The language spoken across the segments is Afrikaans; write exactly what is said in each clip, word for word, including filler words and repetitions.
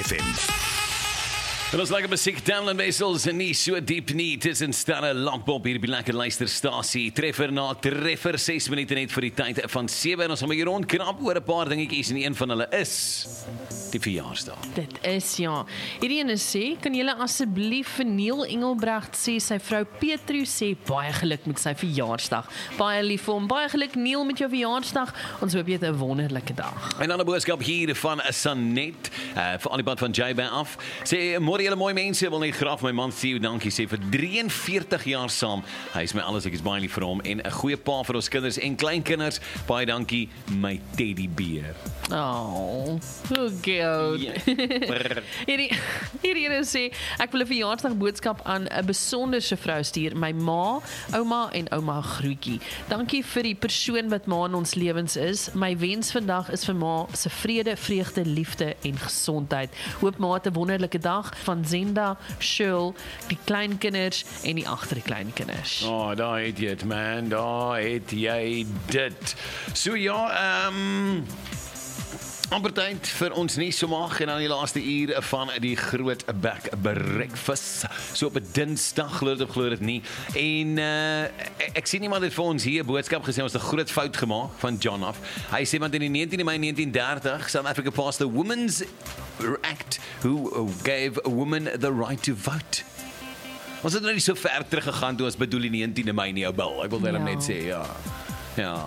F M. En ons lekker musiek, download wissels en nie so diep nie. Het is in sterre Lockbob hier by lekker luisterstasie. Treffer na treffer, ses minute net vir die tyd van sewe. En ons gaan my hier rondkrap oor 'n paar dingetjies en een van hulle is die verjaarsdag. Dit is ja. Hierdie ene sê, kan julle asseblief vir Neil Engelbrecht sê sy vrou Petru sê baie geluk met sy verjaarsdag. Baie lief vir hom. Baie geluk Neil met jou verjaarsdag. Ons hoop jy het 'n wonderlike dag. En dan 'n boodskap hier van Sanet, uh, vir al die pad van J B af. Sê môre julle mooi mense, wil net graag my man Theo dankie sê vir drieënveertig jaar saam. Hy is my alles, ek is baie lief vir hom en 'n goeie pa vir ons kinders en kleinkinders. Baie dankie my teddybeer. Oh, so cute. Ja. hierdie hierdie ene sê, ek wil 'n verjaarsdag boodskap aan 'n besonderse vrou stuur, my ma, ouma en ouma Groetjie. Dankie vir die persoon wat ma in ons lewens is. My wens vandag is vir ma se vrede, vreugde, liefde en gesondheid. Hoop ma het 'n wonderlike dag. Van Zenda, Shirl, die kleinkinders en die agter die kleinkinders. Oh, daar het jy dit man, daar het jy dit. So ja, ehm um, amper tyd vir ons nuus so maak en dan die laaste uur van die groot back breakfast. So op 'n Dinsdag, glo dit of glo dit nie. En uh, ek, ek sien iemand het vir ons hier 'n boodskap gesê, ons het 'n groot fout gemaak van John af. Hy sê want in die negentiende Mei negentien dertig South Africa passed the Women's Act who gave a woman the right to vote. Ons het nou nie so ver terug gegaan toe ons bedoel die negentiende Mei nie, ou bil. Ek wil net Ja. net sê, ja. Ja.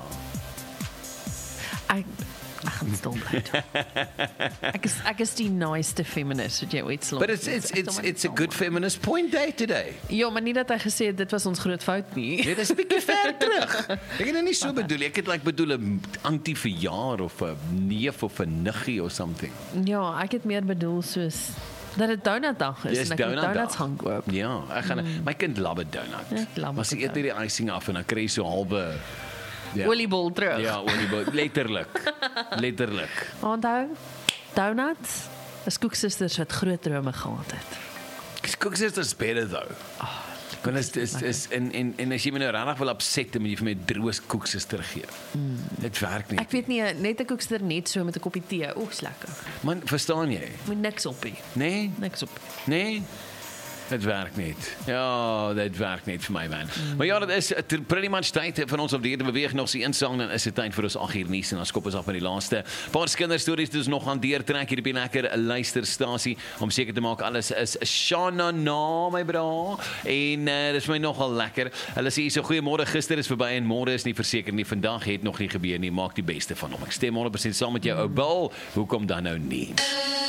Ek Ek gaan stil bly. Ek is ek is die nice feminist wat jy ooit sal. But it's it's it's it's a good feminist point day today. Ja, maar nie dat hy gesê het dit was ons groot fout nie. Dit is 'n bietjie ver terug. Ek het dit nie so bedoel. Ek het like bedoel 'n anti-verjaar of 'n neef of 'n niggie or something. Ja, ek het meer bedoel soos dat dit donutdag is Dis en ek moet donutdag. donuts gaan koop. Ja, ek gaan mm. my kind love 'n donut. Ja, ek love maar sy dit eet net die icing af en dan kry jy so halwe Ja. Oliebol terug. Ja, oliebol letterlik. Letterlik. Onthou, donuts is koeksusters wat groot drome gehad het. Koeksusters is better though. Oh, Want is is is en en en as jy my nou regtig wil opset, moet jy vir my 'n droë koeksuster gee. Mm. Dit werk nie. Ek weet nie, net 'n koeksuster net so met 'n koppie tee. Oeks lekker. Man, verstaan jy? Moet niks op hê. Nee? Niks op. Nee? Dit werk niet. Ja, dit werkt niet voor mij, man. Mm. Maar ja, dat is pretty much tijd van ons op die te beweeg. Nog die insang, dan is het tijd voor ons agt uur nuus en dan skop ons af met die laaste paar kinderstories dus nog aan deurtrek hier op die lekker luisterstasie om seker te maak alles is Shana na my bra. En uh, dis my nogal lekker. Hulle sê so goeiemôre, gister is verby en môre is nie verseker nie. Vandag het nog nie gebeur nie. Maak die beste van hom. Ek stem honderd persent saam met jou, ou Bill. Hoekom dan nou nie?